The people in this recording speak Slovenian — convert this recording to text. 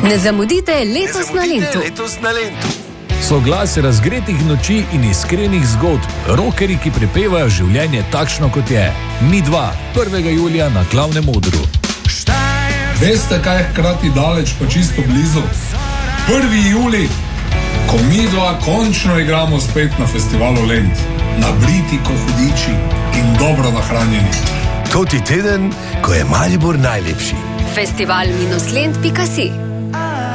Ne zamudite letos na Lentu. Soglas razgretih noči in iskrenih zgodb, rockerji, ki prepevajo življenje takšno, kot je. Mi dva, 1. julija na glavnem odru. Veste, kaj je hkrati daleč, pa čisto blizu? 1. julij, ko mi dva končno igramo spet na festivalu Lent. Nabriti kot hudiči in dobro nahranjeni. To ti teden, ko je Maribor najlepši. Festival-lent.si